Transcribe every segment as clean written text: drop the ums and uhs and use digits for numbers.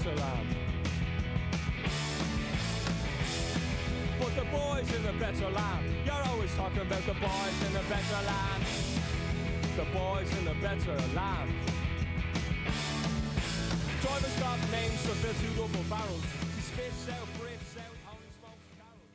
better land. But the boys in the better land, you're always talking about the boys in the better land. The boys in the better land. Drivers got names so they're two double barrels. He spits out, breathes out, only smokes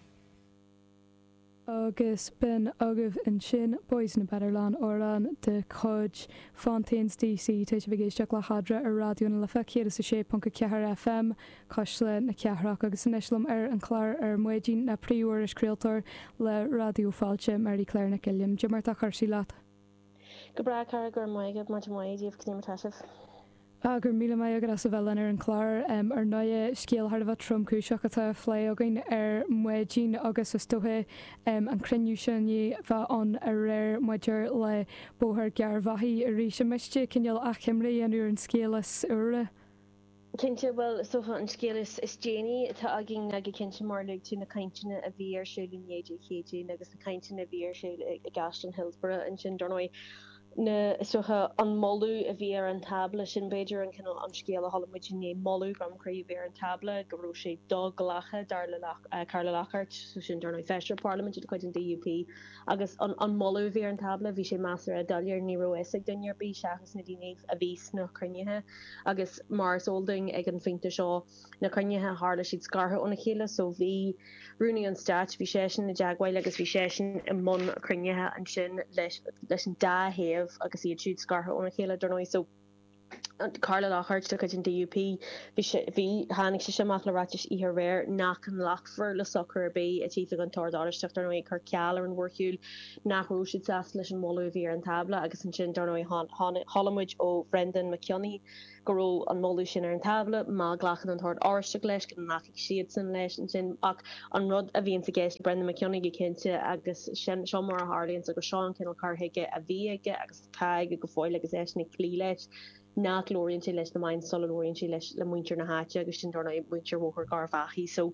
carols. Agus ben agah in sin boys na Betterland orán de Codge Fontaines DC teis vigéisteach le hadra ar radioúna le fechéad sa sé punca cehar FM cosle na ceharach agus in Islam an chlár ar muidín na príúir is creaaltar le radioáilte Mary Claire na Gilliam. Jimmarta chuirsí leat. Go bra cara gur maigad mar maidíomh cnímatáisih. Gur míle mai agad as a bhelan ar an chlár ar 9 scéaltharbh tromcúiseach atá phlé againn ar muidín agus is tuthe an cruniú sin ní bheith an a réir muidir le bóthar gearbhaí a rí sem meiste cinneal a chimraí anú an scéalas ure. Cinnte well sofa an scéalas is Janie tá agin ag cinnte marlig tú na caiintena a bhí ar siúlin chéé agus na caiintena a bhí ar siúil a Gaston Hillsborough an sin dornoi na socha an molú a bhí ar an tabla sin beidir an cinnal an scéal a hollamid né molú gram craí bhí ar an tabla goró sé dó golacha Carla Lachart so sin dornoi Fesher Parliament a chuid an DUP agus an molú bhí ar an tabla bhí sé measar a dalir ní roesig dunnear bí seachas na dínéh a bhís na crunethe agus Mars Olding ag an finte seo na crunethe hála siad scartha óna chéile so bhí runúni an stat bhí sé sin na jaaghail agus bhí sé sin i món crunethe an sin leis an dáhéamh agus iad siúd scartha óna chéile dornoi so Carla Lachart tu chuid an DUP bhí hánig sé semach le ráis ihe réir nach an lachfar le soccer a bé a tífa an tardáiristeach dornoi chu ceall ar an bhórciúil nachrú siad sas leis an molú bhí ar an tabla agus an sin dornoi Hollamid ó Brendan McKinney goró an molú sin ar an tabla má ghlachan an tard áiristeach leis go nach siad san leis an sin ach an rud a bhíon sa gceist Brendan McKinney go cinnte agus sin seomar a Harlíonn agus Seán Cinnal carthaige a bhí aige agus caiig go fáil agus éisnig clí leis nach glórion sé leis na main solórion sé leis le muintir na háte agus sin dorna muintir bhór garfachi so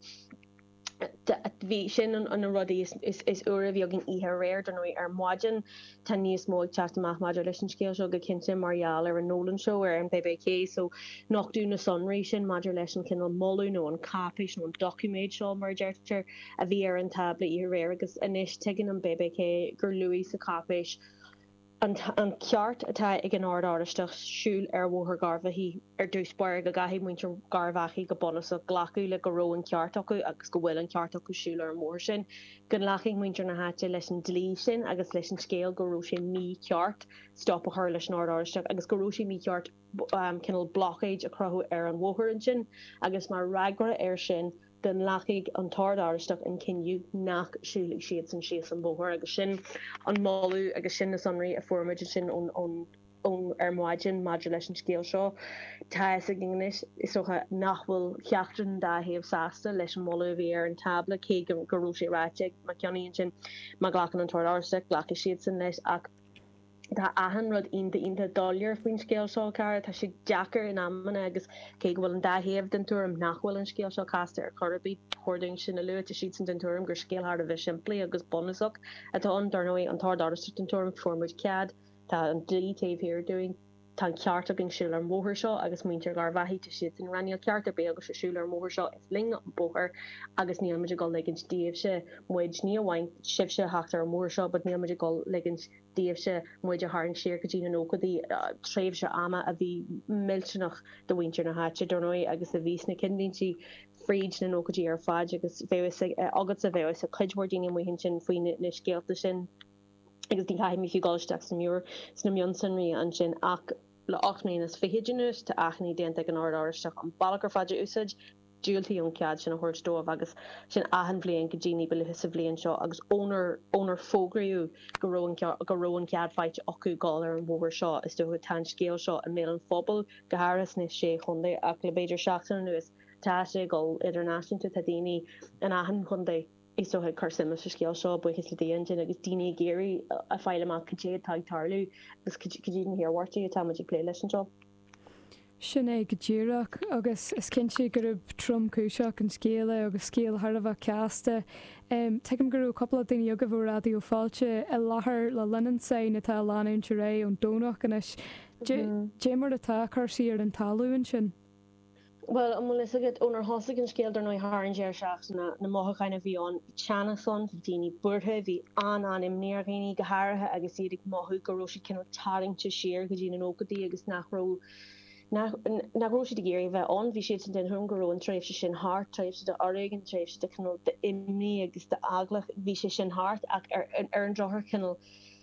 bhí sin an rudí is ura bhí agin ihe réir donoi ar muidin tá níos mó teachtamach maidir leis an scéal seo go cinnte marial ar an Nolan show ar an BBK so nachú na sunraí sin maidir leis an cinnal molú nó an capéis nó an documéid seo mar deirtear a bhí ar an tabla ihe réir agus inis tegin an BBK gur Louis sa capéis an ceart atá ag an áiristeach siúil ar bhóthar garmhaí ar dúspáir go gaithí muintir garmhaí go bonus a ghlaú le go ró an ceart acu agus go bhfuil an ceart acu siúil ar mór sin gon laching muintir na háte leis an dlí sin agus leis an scéal goró sé mí ceart stop a thir leis an áiristeach agus goró sé mí ceart cinnal blockade a crothú ar an bhóthar an sin agus mar ragra ar sin den lachig an tardáiristeach an cinniu nach siúla siad san sias an bóthar agus sin an máú agus sin na sunraí a formid sin ón ar muidin maidir leis an scéal seo tá a gingnis is socha nachhfuil cheachtain dáhéamh sásta leis an máú bhí ar an tabla cé gorú sé ráiteigh má ceannaíonn sin má ghlachan an tardáiristeach ghlacha siad san leis ach Tá ahan rud inta dollar faoin scéal seo cara tá si Jackar in ammanna agus cé bhfuil an dahéamh den túm nachhfuil an scéal seo casta ar chorabí hoarding sin na lu a siad san den túm gur scéalthar a bheith siimplí agus bonusach atá an darnóí an tardáiristeach den túm formid cead tá an dlí here doing tá ceart agin siúil ar móthir seo agus muintir garmhaí te siad an ranníal ceart be agus siúil ar móthir seo is ling an bóthir agus níl muidir go liginn díobh se muid ní bhhain sibse heachtar ar mór seo, bud níl muidir go liginn díobh se muidir háann siar go dtína nógadí tréimh se ama a bhí millteach do bhaintir na háte dornóí agus a bhís na cindín si fríd na nógadí ar fáid agus agad sa bheith a chuidmórdíine muhinn sin faoine na scéalta sin agus dí haim fi gáisteach sa múr sna mionsanrí an sin ach le 8 is fihidirús tá achní déanta an áiristeach an balagur faidir úsid dúiltaí an cead sin a thuirdómh agus sin ahan bblion go ddíní be sa bblion seo agus ónar fógraú go róin cead feite acu gáil ar an bhór seo is do tan scéal seo a mé an fphobal goharas na sé chundé ach le beidir seachtain nuas tá sé go idirnáisiúnta tá daoine an ahan chundé is so had carsim sa scéal seo buchas le déantin agus daoine géirí a fáile amach cé tag tarlú agus codín hiarhhairtaí atá muidir lé leis an seo. Sin é go ddíireach agus is cinnte gur tromcúiseach an scéala agus scéaltharbh ceasta. Teim gurú coppla daoine agah bh radio fáilte i láthair le linan saoin atá lánaúnte ré ón dónach an is dé mar atá chusaí ar an talúin sin. Well am is agad onar hosagin scéal ar nó haar an jeirseach na mocha kind of bhí an Chanson daoine burthe bhí an imnéar réí gohairthe agus iad mothú goró si cin taringte siir go dtíana an ógadí agus nachró si géir bheith an bhí sé den thum goró an tréifh sin hart tréifh de organ tréifh de canal de imní agus de aglach bhí sé sin hart ach ar an drochar canal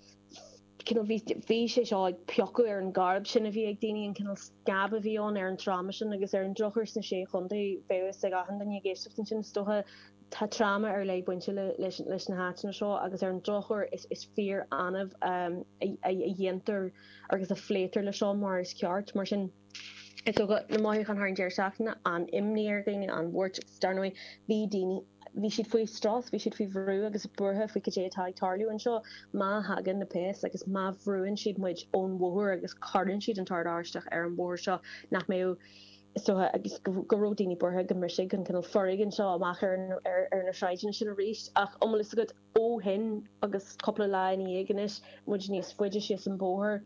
bhí sé seo ag peocu ar an garb sin a bhí ag daine an cinál scab a bhí an ar an trauma sin agus ar an drochar na sé chundaí bheiths ag ahan den géisteachtain sin stotha tá trauma ar lei buinte leis na háitina seo agus ar an drochar is fear anmh a dhéantar agus a phléitar le seo mar is ceart mar sin is na maith an haar deirseachna an imnéir daine an bhórt starnoid bhí daine vi siad faoi stras, vi siad faoi bhrú agus burthe fao go dé tarliú an seo má hagan na pés agus má bhrúin siad muid ón mhór agus cardan siad an tar áisteach ar an bór seo nach mé so agus goródíní burthe go mar an canal forigin seo amach ar na sráidin sin a ríist ach omlas go ó hin agus coppla lein éganis muid níos fuidir si an bóthir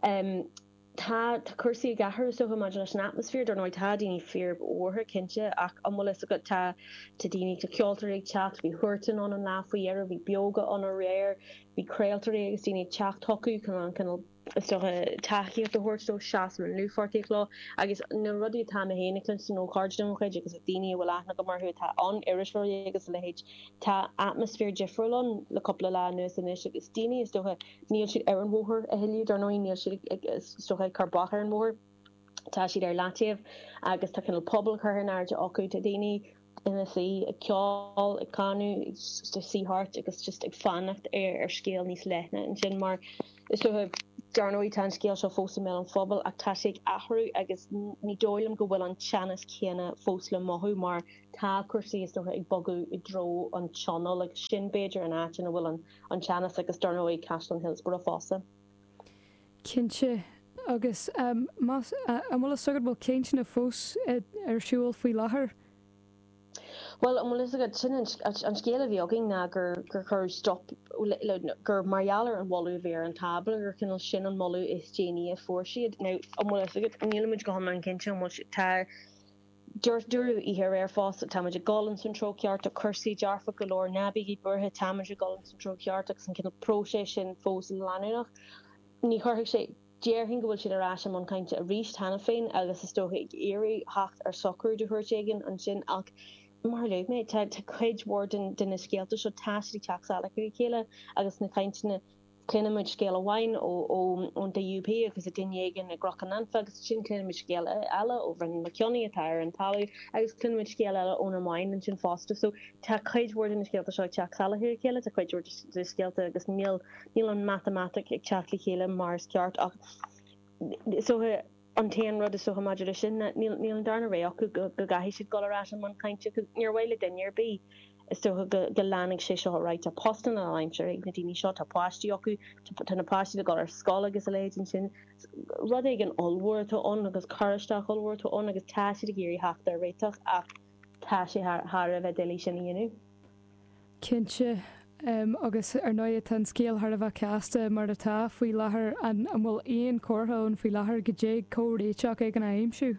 Tá cuasaí gahar so ma an atmosfér ar nóid tá daoine fear óthe cinnte ach amla a go tá daoine go ceoltar ag teach bhí thuirtain an láfaí ar bhí beoga an a réir bhí créaltar agus daoine teach tocu chu an canal taí de thuirtó seaas an luúfortílá agus na rudí tá na héananig san nó cardm chuid agus daine bhfuil aithna go marthú tá an irisí agus lehéid tá atmosfér difriúlan le coppla le nuas in is agus daine is dothe níl si ar an mhóthir a hiú ar nó níl si stocha carbachar an mór tá siad ar látíomh agus tá cinil pobl chuhann airde acu a daine ina sí a ceáil i canú síhart agus just ag fannacht ar scéal níos lethna an sin mar is Darnoid tan scéal seo fósa mé an fphobal ach tá sé ahrú agus ní dóilm go bhfuil an teannas chéana fós le mothú mar tá cuasaí is ag bogu i dro an channel agus sin beidir an áitin a bhfuil an teannas agus Darnoid Cashel Hillsborough fása. Cinse agus bhfuil sugad bhil céint na fós ar siúil faoi láthair. Well am go sin an scéile bhí agin na gur chur stop gur marialler an wallú bhéir an tabla gur cinnal sin an mollú is déine a fuór siad ná níimiid go an cinnte tá dúrú ihir ar fás táid a galan san troceart a chusaí dearfa go leir nabí burthe táid a galan san troceartach san cinnal prósé sin fós an leanúnach ní chuirigh sé Déirhin gohfuil siad ará am an cainte a ríist hena féin agus is tócha ag éirí hacht ar socrú de thuirtéigen an sin ach mar le mé tá chuidhór den is scéalta seo táí teachsála chu chéile agus na caiintena clinimiid scéal amháin ó DUP agus a duinegan na grochan anfa agus sin clinimiid scéal eile ó bhran macioní atá ar an talú agus clinimiid scéal eile ón amháin an sin fásta so tá chuidhór den na scéalta seo teachsála chu chéile tá chuidhór de scéalta agus níl an matematic ag teachla chéile mar ceart ach so an tean rud is so maidir sin níl an darna ré acu go gaithí siad gorá an man caiinte níorhile denir bí is so go lánig sé seo ráit a postan a aimimseir ag na daoine seo tá páistí acu na páistí a go ar scála agus a léidir sin rud ag an olhúirtaón agus choristeach olhúirtaón agus táisiad a géirí heachtar réiteach ach tá sé thar a bheith déilí sin inniu. Cinse agus ar 9 tan scéal thar a bheith ceasta mar atá faoi láthair an bhfuil aon cóthán faoi láthair go dé córéiteach ag an aimimsú.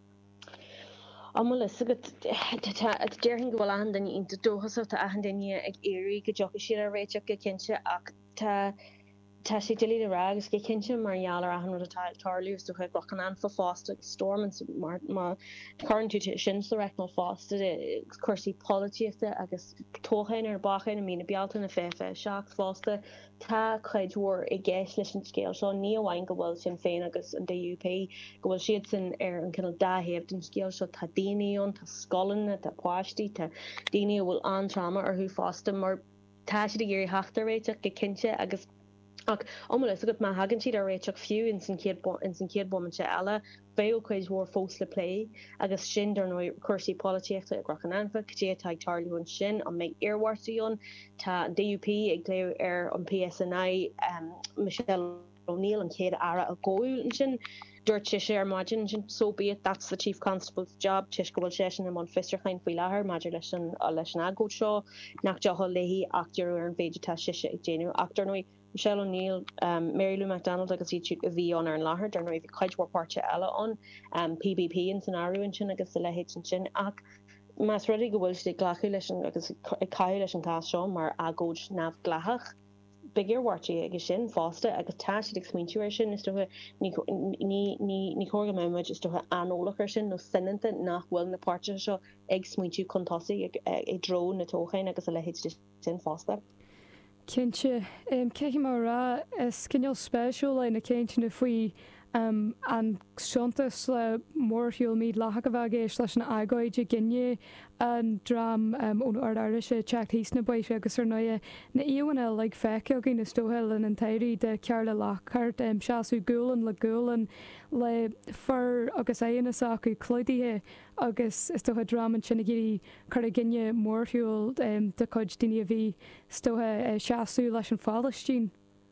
Amla déirhin go bhil an daine inta dóchasachta a daine ag éirí go deocha siad a réiteach go cinse ach tá sé delí a ragus go cinse marhealar a an tarliús do chu gochan an fa fásta storm mar chuintú sin sa reicnal fásta chuirsaí políochta agus tóchain ar bachain a mína bealta na féfe seach fásta tá chuidhór i gceis leis an scéal seo ní amháin go bhfuil sin féin agus an DUP go bhfuil siad sin ar an cinál dahéamh den scéal seo tá daineón tá scolanna tá páistí tá daine bhfuil an trauma ar thu fásta mar tá siad a géirí heachtar réiteach go cinse agus ach omlas a go má hagann siad ar réiteach fiú in san céad bomanse eile béil chuid mhór fós le lé agus sin dar nó chuirsaí políochta ag grachan anfa dé tá tarliún sin an méid arhhairtaíon tá DUP ag léir ar an PSNI Michelle O'Neill an chéad ara a ggóil sin dúirt sé ar maidin sin so be it that's the Chief Constable's job tuis go bhfuil sé sin am an fistrachain faoi láthair maidir leis an agóid seo nach deá léhí ach dearú ar an féidir tá siise ag déanú ach dar nó Michelle O'Neill, Mary Lou McDonald agus siad a bhí an ar an láthair dar nó bhí chuidhór páirte eile an PBP in scenario in sin agus le héit sin ach mas rudí go bhfuil sé glachu leis agus caiú leis an cás seo mar agóid nabh glathach bigger wartí agus sin fásta agus tá siad ag smaointiú sin is stocha ní chóga méid is stocha anólachar sin nó sinanta nach bhfuil na páirte seo ag smaointiú contásaí ag dro na tóchain agus a le héit sin fásta. Cinnte ceici mar rá is cinneal spéisiú le na céinte na faoi an seantas le mórthiúil míad letha go bheith géis leis na agóid a ginne an drám ón air sé teach híos na buise agus ar nuie na íomhaine le feice gin na stóhil in an tairí de cear le lechart seaú gúlan le gúlan le far agus éanaach acu clúdaithe agus is tócha drám an sinna géirí chu a ginne mórthiúil de chuid daine a bhí stóthe seaú leis an fálastín.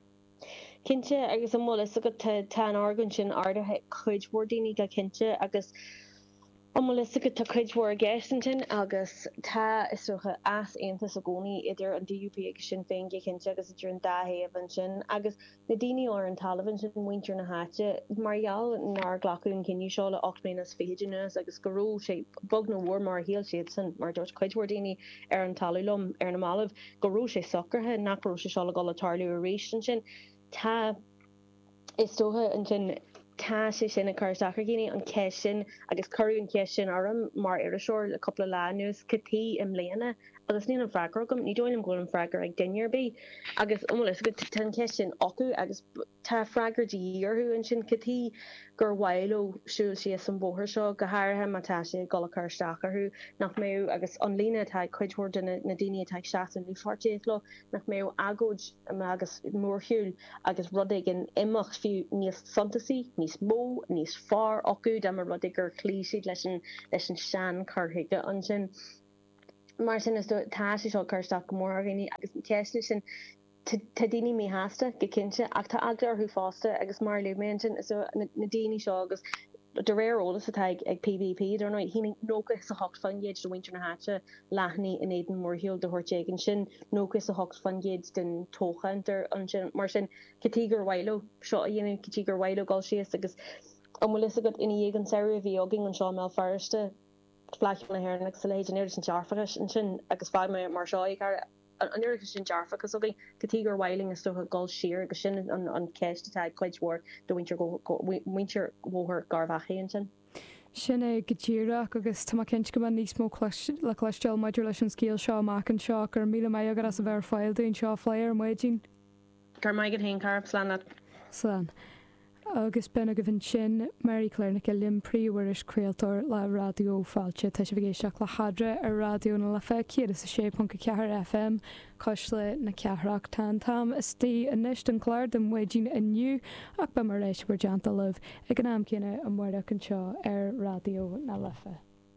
Cinnte agus an mollas go tá an organ sin ardathe chuidhór daoine go cinnte agus an mollas go tá chuidhór a gceistin agus tá is socha as aontas a gcónaí idir an DUP agus sin féin go cinnte agus idir an dahéamh an sin agus na daoine or an talamhain sin muintear na háte margheall nar ghlacu an cinniú seo le 8 mblianas féidirnas agus goróil sé bog na bhór mar héal siad san mar dúirt chuidhór daoine ar an talúlum ar na málamh goróil sé socrthe nachró sé seo le gáil tarlú a rééis sin tá is tótha an sin tá sé sin a chuirteachar géine an ceis sin agus choú an ceis sin orm mar ar a seoir le coppla leanús cotí im léana agus ní an freigar gom ní dóim ggóil an freigar ag dainearbí agus is go tan ceis sin acu agus tá freigar díorthú an sin cotí gur bhhailó siúil si san bóthir seo go háirthe mátá sé go chuirteacharthú nach mé agus an lína tá chuidhór na daine tá seaachtain ní fortélo nach mé agóid agus mórthiúil agus rudig an imach fiú níos fantasy níos mó níos far acu de mar rudig gur clíisiad leis an sean carthaige an sin mar sin is tá sé seo chuirteach go mór agéine agus ceisú sin tá daoine mé háasta go cinnte ach tá aglarthú fásta agus mar le mé sin na daoine seo agus de réirolalas atá ag PVP ar nóid hí nógus a hocht fangéid do winter na háte leithní in éan mórthiúil de thuirtéigen sin nógus a hocht fangéid den tóchaintar an sin mar sin catígur bhailó seo a dhéanaan catígur bhailó gáil sios agus amlas agat ina dhégan saoir bhí agin an seo mé farste flaich na hair agus léid an sin jarfachas an sin agus fá mé mar seo an irigus sin jarfachas agin catígur bhailing is stocha gáil siar agus sin an ceist tá chuidhór do winter bhóthir garbhachaí an sin. Sin é go ddíireach agus tá cinint go níos mó le chluisteil maidir leis an scíal seo amach an seo gur míle mé agur as a bhar fáil daon seo fléir muidín. Gur maigad haon carb sláán. Slán. Agus bena go bhín sin Mary Claire Nic lim príomhairis creaaltóir le radio fáilte tá sé bhgéisteach le hadra ar radio na lefa céad is 6.4 FM cos le na ceathraach tam is tí a nist an chláir den muidín inniu ach ba mar rééis bar deanta leh ag an am cinenne an muireach an seo ar radio na lefa.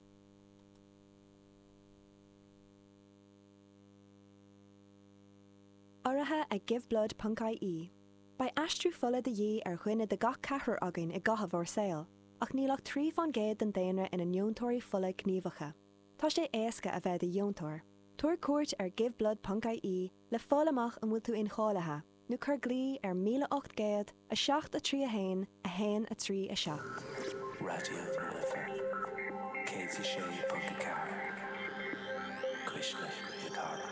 Áirithe ag giveblood.ie Ba astrú fola de dhé ar chuine de gach cethir againn i gahabhar saoil, ach nílach trí fan géad den daonra ina neontóirí fola gníomhacha. Tá sé éasca a bheith a dheontóir. Tuair cuairt ar giveblood.ie le fálamach an bhfuil tú inchállathe, nó chur glí ar 1800 a 7 a 1 a 3 a 7. Radio Lifa, Katie Shea Punkacar, Krishna Yakara.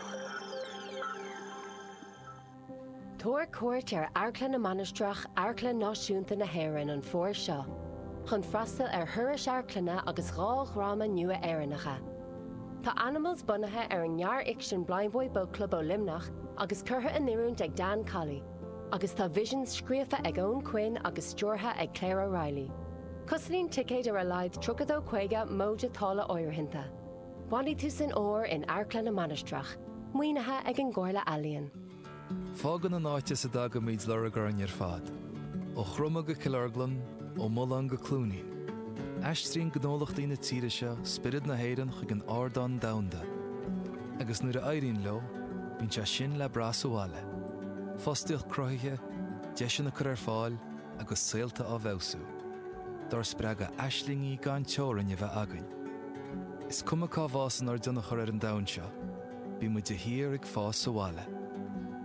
Tuair cuairt ar airclan na Manastrach airclan náisiúnta na hÉireann an fór seo. Chun freastal ar thuras airclanna agus rághráma nua éireannacha. Tá animals bunathe ar an near iction Blindboy Boat Club ó Limnach agus curtha in niúint ag Dan Colley, agus tá vision scríofa ag Owen Quinn agus stúrtha ag Claire O'Reilly. Coslín ticéid ar a leid trucadó chuige móide tála oirhinnta. Bhainní tú san óir in airclan na Manastrach, muoinethe ag an Gcomhairle Ealaíon. Fágan an áite sa dag míid legar an ar fad. Ó chruma go Killarglan, ó Mullan go Clúnaí. Eistrín gnólachtaí na tíre seo spirid na héireann chuig an ardán damhanda. Agus nuair a éiríonn leo, bíonn sé sin le brasúáile. Fostaíocht cruthaithe, deiseanna chur ar fáil agus saolta á bhebhsú. Dar spreaga eislingaí gan teorann a bheith againn. Is cuma cá bhásan ar duna chur ar an damhan seo, bí mu de hir ag fás súáile.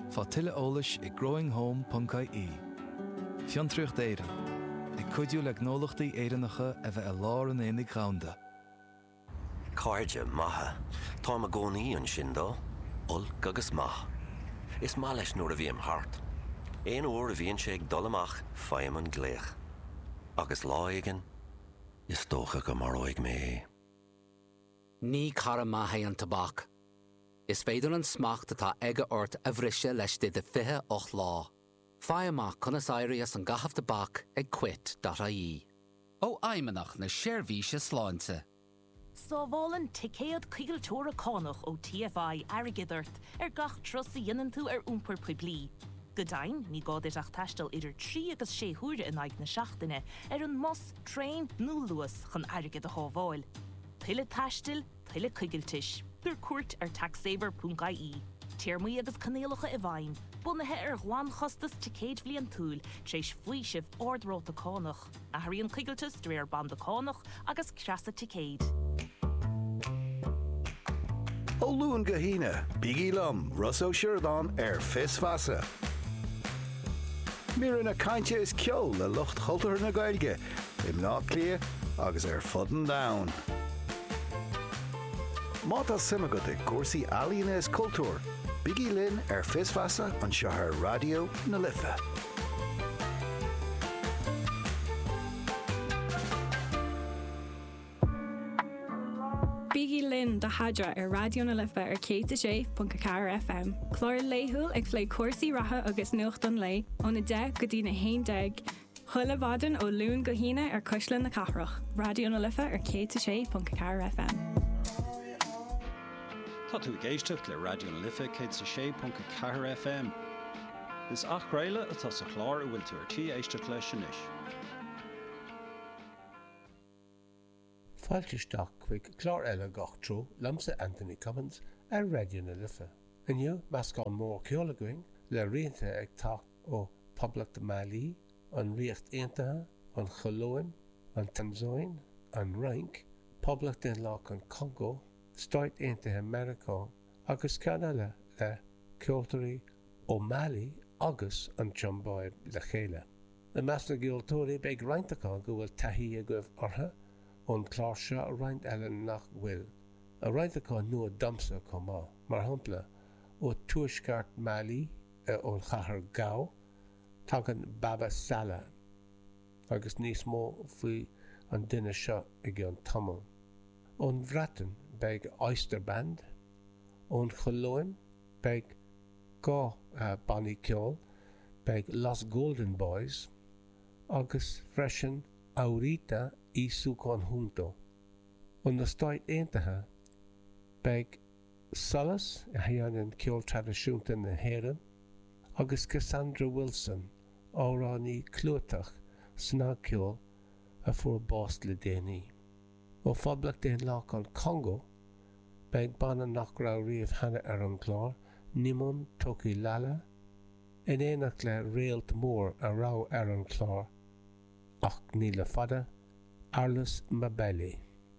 Fá tuile eolais I growinghome.ie. Fiontraocht éireann, ag cuidiú le gnólachtaí éireannacha a bheith lár an éananig ghaunda. Cairde maithe, tá a gcónaí an sin dó, ulc agus maith. Is má leis nuair a bhí am thart. Éon uair a bhíonn sé ag dul amach faim an gléach. Agus lá aigean, is tócha go mar óig mé. Ní cara maithe an tabhac. Is féidir an smacht atá aige ort a bhriise leis de 28 lá. Fá amach conas éirí as an gahaf tabhac ag quit.ie. Ó aimimeach na séirbhíse sláinte. Sá bhálan ticéad cígaltóra cánach ó TFI airgidirt gach trosa dhéanaan tú úmpar puiblí. Godain, ní gáid ach taistil idir 3 agus 6 huaire in aig na seachtaine an mos, trein nó luas chun airgid a hábháil. Tuile taistil, tuile cígaltis. Gur cuairt taxsaver.ie. Tíirmaí agus canéalacha I bhain, bunathe gháin chostas ticéad bhliain túil tréis faoisih ordróta cánach, a thaíonn cígaltas dréir banda cánach agus creasa ticéad. Ó luúin go híine, bígí lom, Russo Sheridan fis fasa. Mír na cainte is ceol le lucht chultar na Gaeilge, Im ná clia agus fodan down. Mátá simime go cuasaí alíonna is cultúr, bígí linn fis fasa an seothar radio na Lifa. Bígí linn de hadra radio na Lifa K2J.Car FM. Chlór léithúil ag phlé cuasaí ratha agus nuacht an lei ó na 10 go dtí na 11. Chuile bhadan ó lún go híine Coisleán na Cathrach. Radio na Lifa K2J.Car FM. Tá tú géisteach le radio na Lifa K2J.Car FM. Is ach réile atá sa chlár bhfuil tú tí éisteach leis sin is. Fáilteach chuig chlár eile gach trú lamsa Anthony Cummins radio na Lifa. Inniu meascán mór ceolalaing le rianta ag tacht ó Poblacht de Mali, an Riocht Aontaithe, an Cholóin, an Tanzóin, an Rank, Poblacht den Lá an Congo, Stáit Aontaithe America agus Canada le ceoltarí ó Mali agus an Chambáid le chéile. Na measna geoltóirí beag reinteachán go bhfuil taithí a goibh ortha ón chlár seo a roint eile nach bhfuil. A reinteachán nua damsa comá, mar hampla ó tuaisceart Mali ón chathair Gao, tagan Baba Sala, agus níos mó faoi an duine seo ag an tamil. Ón Bhreatain beag Oysterband, ón Cholóin beag gá bannaí ceol, beag Los Golden Boys, agus freisin Aurita y su conjunto. Ón na Stáit Aontaithe beag Solas a dhéanann ceol tradiisiúnta na hÉireann, agus Cassandra Wilson áránní clúteach sná ceol a fuair bást le déanaí. Ó Poblacht den Lá an Congo beag banna nach rá riamh hana an chlár Nimon Toki Lala in éanacht le réalt mór a rá an chlár ach ní le fada Arlis Mabelli.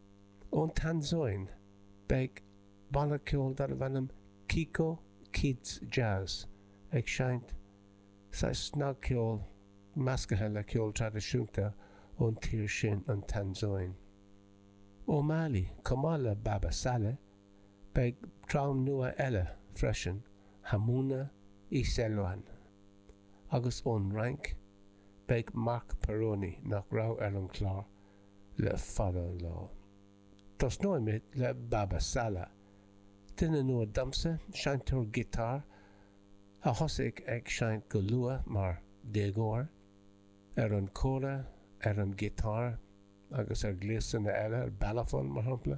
Ón Tanzóin beag banna ceol dar bhanam Kiko Kids Jazz ag seint sa sná ceol meascathe le ceol tradiisiúnta ón tír sin an Tanzóin. Ó Mali comá le Baba Sala beag trám nua eile freisin Hamuna y Selwan. Agus ón Rank beag Mark Peroni nach rá an chlár le fada lá. Tás nóimid le Baba Sala. Duine nua damsa, seantóir gitar, a thosaigh ag seint go lua mar dégóir, an córa, an gitar, agus gléasanna eile balafon mar hampla.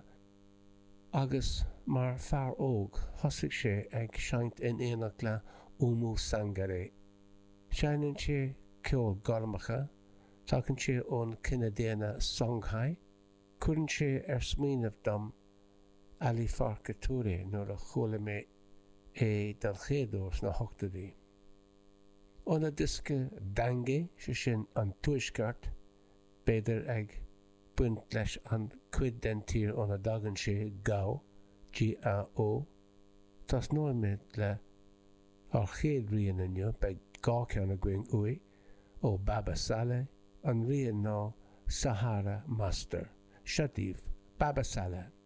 Agus mar fear óg, thosaigh sé ag seint in éanacht le Umu Sangare. Seanann sé ceol garmacha, tagann sé ón Cinedéna Songhai, cuireann sé smíanamh dom Ali Farka Touré nuair a chola mé dal chéadúrs na hochtadaí. Ón a disca Dange sé sin an tuaisceart, beidir ag buint leis an cuid den tír ón a dagann sé Gao, G-A-O, tás nóimid le ar chéad rian inniu be gá ceanna going ui ó Baba Saleh an rian ná Sahara Master. Siadíh Baba Saleh.